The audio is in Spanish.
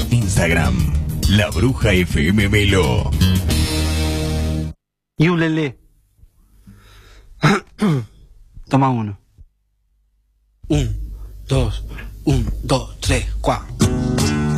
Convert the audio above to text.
Instagram, La Bruja FM Melo. Y un lele. Toma uno. 1, 2, 1, 2, 3, 4.